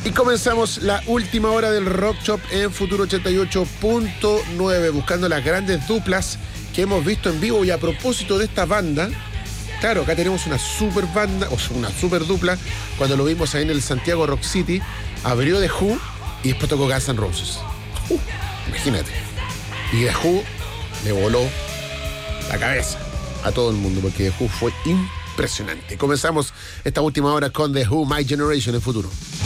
Y comenzamos la última hora del Rock Shop en Futuro 88.9, buscando las grandes duplas que hemos visto en vivo. Y a propósito de esta banda, claro, acá tenemos una super banda, o sea, una super dupla. Cuando lo vimos ahí en el Santiago Rock City, abrió The Who y después tocó Guns N' Roses. Imagínate. Y The Who le voló la cabeza a todo el mundo, porque The Who fue impresionante. Comenzamos esta última hora con The Who, My Generation en Futuro.